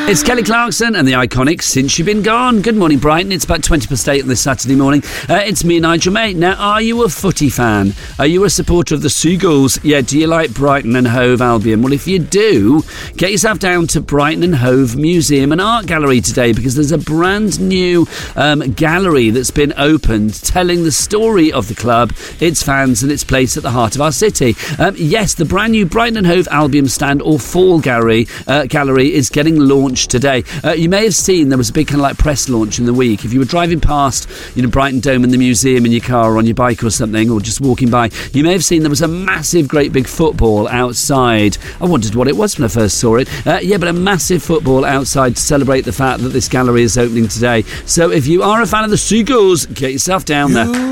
It's Kelly Clarkson and the Iconics, Since You've Been Gone. Good morning, Brighton. It's about 8:20 on this Saturday morning. It's me, Nigel May. Now, are you a footy fan? Are you a supporter of the Seagulls? Yeah, do you like Brighton and Hove Albion? Well, if you do, get yourself down to Brighton and Hove Museum and Art Gallery today, because there's a brand new gallery that's been opened telling the story of the club, its fans and its place at the heart of our city. Yes, the brand new Brighton and Hove Albion stand or fall gallery is getting launched today. You may have seen there was a big kind of like press launch in the week. If you were driving past, Brighton Dome and the museum in your car or on your bike or something, or just walking by, you may have seen there was a massive, great big football outside. I wondered what it was when I first saw it. But a massive football outside to celebrate the fact that this gallery is opening today. So if you are a fan of the Seagulls, get yourself down there.